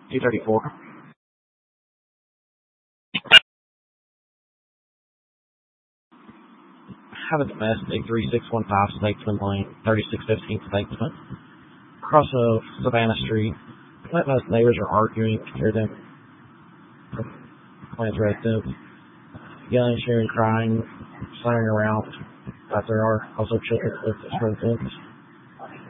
234. Have a domestic 3615 Statesman Lane, 3615 Statesman. Across of Savannah Street. Most neighbors are arguing near them. Plans residents. Yelling, cheering, crying, slamming around. But there are also children with residents.